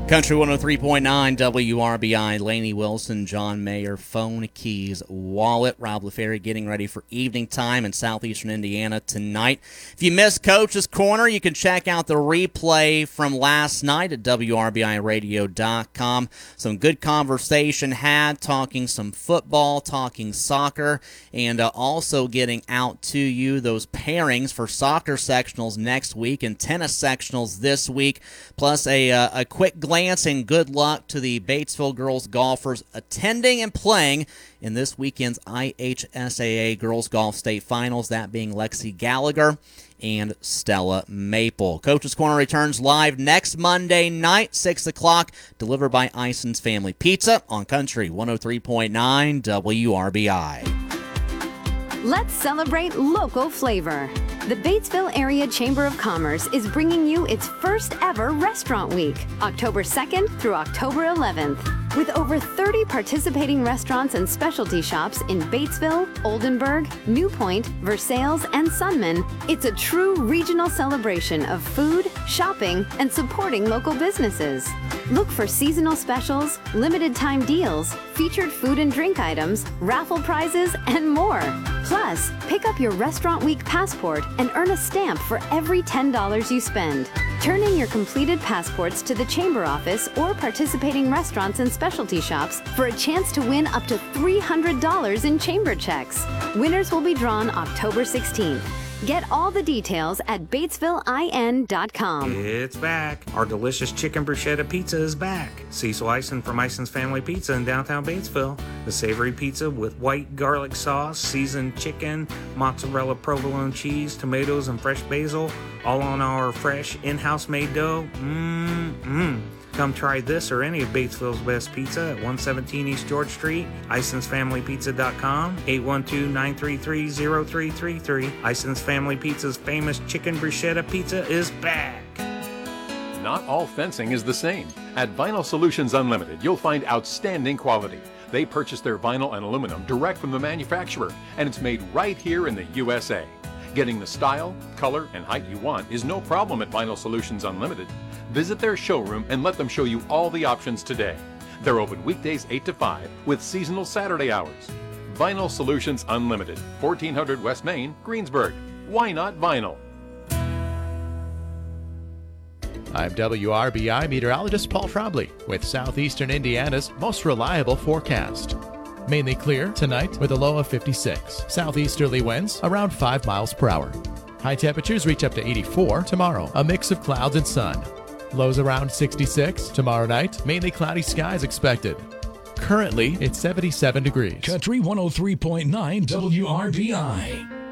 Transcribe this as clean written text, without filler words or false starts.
Country 103.9 WRBI, Lainey Wilson, John Mayer, phone keys, wallet. Rob LaFerry getting ready for evening time in southeastern Indiana tonight. If you missed Coach's Corner, you can check out the replay from last night at WRBIRadio.com. Some good conversation had, talking some football, talking soccer, and also getting out to you those pairings for soccer sectionals next week and tennis sectionals this week, plus a quick glance and good luck to the Batesville girls golfers attending and playing in this weekend's IHSAA Girls Golf State Finals, that being Lexi Gallagher and Stella Maple. Coach's Corner returns live next Monday night, 6 o'clock, delivered by Ison's Family Pizza on Country 103.9 WRBI. Let's celebrate local flavor. The Batesville Area Chamber of Commerce is bringing you its first ever Restaurant Week, October 2nd through October 11th. With over 30 participating restaurants and specialty shops in Batesville, Oldenburg, New Point, Versailles, and Sunman, it's a true regional celebration of food, shopping, and supporting local businesses. Look for seasonal specials, limited time deals, featured food and drink items, raffle prizes, and more. Plus, pick up your Restaurant Week passport and earn a stamp for every $10 you spend. Turn in your completed passports to the Chamber office or participating restaurants and specialty shops for a chance to win up to $300 in Chamber checks. Winners will be drawn October 16th. Get all the details at BatesvilleIN.com. It's back. Our delicious chicken bruschetta pizza is back. Cecil Ison from Ison's Family Pizza in downtown Batesville. The savory pizza with white garlic sauce, seasoned chicken, mozzarella provolone cheese, tomatoes, and fresh basil, all on our fresh in-house made dough. Come try this or any of Batesville's best pizza at 117 East George Street, IsonsFamilyPizza.com, 812-933-0333. Ison's Family Pizza's famous chicken bruschetta pizza is back. Not all fencing is the same. At Vinyl Solutions Unlimited, you'll find outstanding quality. They purchase their vinyl and aluminum direct from the manufacturer, and it's made right here in the USA. Getting the style, color, and height you want is no problem at Vinyl Solutions Unlimited. Visit their showroom and let them show you all the options today. They're open weekdays 8 to 5 with seasonal Saturday hours. Vinyl Solutions Unlimited, 1400 West Main, Greensburg. Why not vinyl? I'm WRBI meteorologist Paul Trombley with Southeastern Indiana's most reliable forecast. Mainly clear tonight with a low of 56. Southeasterly winds around 5 miles per hour. High temperatures reach up to 84 tomorrow, a mix of clouds and sun. Lows around 66 tomorrow night, mainly cloudy skies expected. Currently, it's 77 degrees. Country 103.9 WRBI.